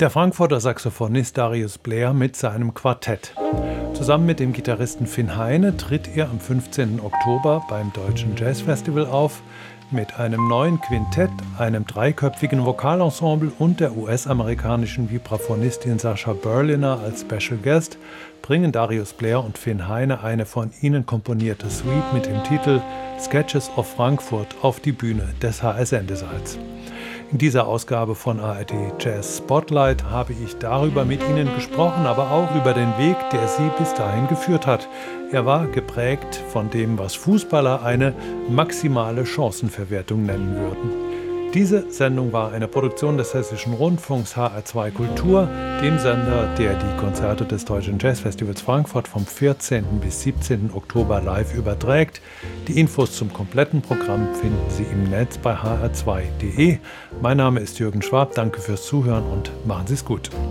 Der Frankfurter Saxophonist Darius Blair mit seinem Quartett. Zusammen mit dem Gitarristen Finn Heine tritt er am 15. Oktober beim Deutschen Jazzfestival auf. Mit einem neuen Quintett, einem dreiköpfigen Vokalensemble und der US-amerikanischen Vibraphonistin Sascha Berliner als Special Guest bringen Darius Blair und Finn Heine eine von ihnen komponierte Suite mit dem Titel Sketches of Frankfurt auf die Bühne des HR Sendesaals. In dieser Ausgabe von ARD Jazz Spotlight habe ich darüber mit Ihnen gesprochen, aber auch über den Weg, der Sie bis dahin geführt hat. Er war geprägt von dem, was Fußballer eine maximale Chancenverwertung nennen würden. Diese Sendung war eine Produktion des Hessischen Rundfunks HR2 Kultur, dem Sender, der die Konzerte des Deutschen Jazzfestivals Frankfurt vom 14. bis 17. Oktober live überträgt. Die Infos zum kompletten Programm finden Sie im Netz bei hr2.de. Mein Name ist Jürgen Schwab, danke fürs Zuhören und machen Sie es gut.